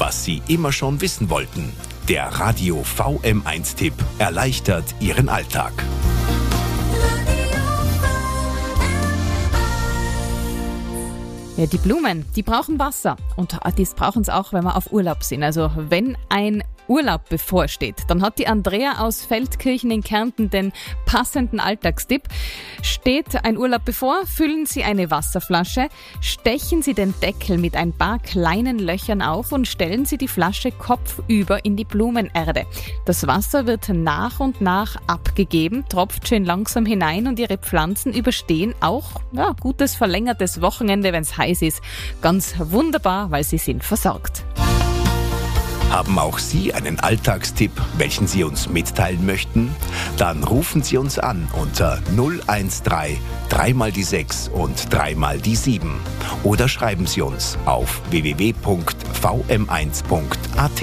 was Sie immer schon wissen wollten. Der Radio VM1-Tipp erleichtert Ihren Alltag. Ja, die Blumen, die brauchen Wasser und das brauchen sie auch, wenn wir auf Urlaub sind. Also wenn ein Urlaub bevorsteht, dann hat die Andrea aus Feldkirchen in Kärnten den passenden Alltagstipp. Steht ein Urlaub bevor, füllen Sie eine Wasserflasche, stechen Sie den Deckel mit ein paar kleinen Löchern auf und stellen Sie die Flasche kopfüber in die Blumenerde. Das Wasser wird nach und nach abgegeben, tropft schön langsam hinein und Ihre Pflanzen überstehen auch gutes verlängertes Wochenende, wenn es heiß ist. Ganz wunderbar, weil sie sind versorgt. Haben auch Sie einen Alltagstipp, welchen Sie uns mitteilen möchten? Dann rufen Sie uns an unter 013 3 mal die 6 und 3 mal die 7 oder schreiben Sie uns auf www.vm1.at.